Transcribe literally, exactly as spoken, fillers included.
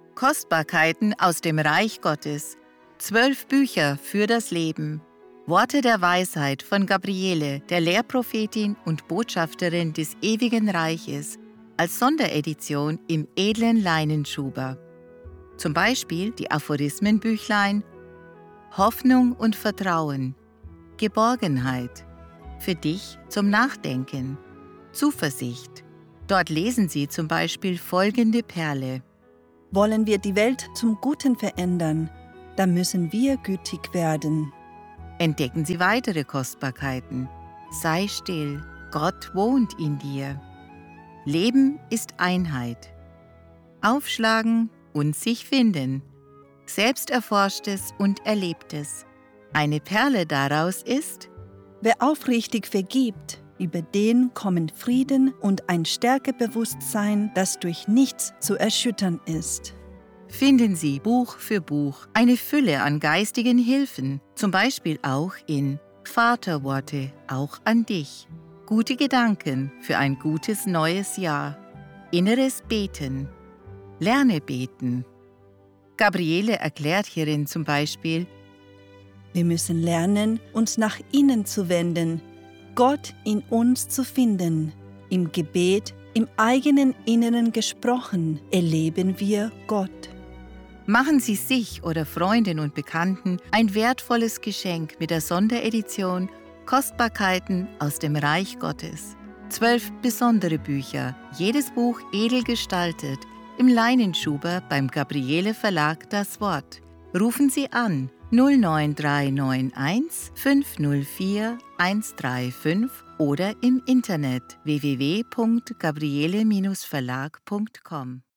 Kostbarkeiten aus dem Reich Gottes. Zwölf Bücher für das Leben. Worte der Weisheit von Gabriele, der Lehrprophetin und Botschafterin des ewigen Reiches, als Sonderedition im edlen Leinenschuber. Zum Beispiel die Aphorismenbüchlein Hoffnung und Vertrauen, Geborgenheit, für dich zum Nachdenken, Zuversicht. Dort lesen Sie zum Beispiel folgende Perle. Wollen wir die Welt zum Guten verändern, dann müssen wir gütig werden. Entdecken Sie weitere Kostbarkeiten. Sei still, Gott wohnt in dir. Leben ist Einheit. Aufschlagen und sich finden. Selbsterforschtes und Erlebtes. Eine Perle daraus ist: Wer aufrichtig vergibt, über den kommen Frieden und ein Stärkebewusstsein, das durch nichts zu erschüttern ist. Finden Sie Buch für Buch eine Fülle an geistigen Hilfen, zum Beispiel auch in Vaterworte, auch an dich. Gute Gedanken für ein gutes neues Jahr. Inneres Beten. Lerne beten. Gabriele erklärt hierin zum Beispiel: Wir müssen lernen, uns nach innen zu wenden, Gott in uns zu finden. Im Gebet, im eigenen Inneren gesprochen, erleben wir Gott. Machen Sie sich oder Freunden und Bekannten ein wertvolles Geschenk mit der Sonderedition Kostbarkeiten aus dem Reich Gottes. Zwölf besondere Bücher, jedes Buch edel gestaltet, im Leinenschuber beim Gabriele Verlag Das Wort. Rufen Sie an null neun drei neun eins fünf null vier eins drei fünf oder im Internet w w w punkt gabriele Bindestrich verlag punkt com.